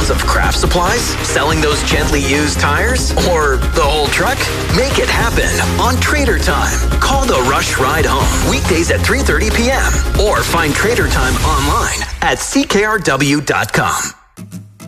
tons of craft supplies? Selling those gently used tires? Or the whole truck? Make it happen on Trader Time. Call the Rush Ride Home weekdays at 3:30 p.m. or find Trader Time online at ckrw.com.